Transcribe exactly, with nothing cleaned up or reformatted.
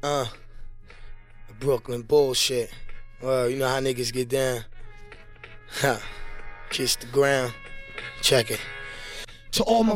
Uh, Brooklyn bullshit. Well, you know how niggas get down. Ha. Kiss the ground. Check it. To all my